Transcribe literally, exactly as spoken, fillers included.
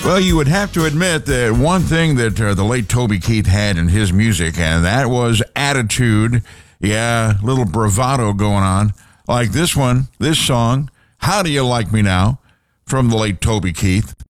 Well, you would have to admit that one thing that uh, the late Toby Keith had in his music, and that was attitude. Yeah, little bravado going on. Like this one, this song, How Do You Like Me Now, from the late Toby Keith.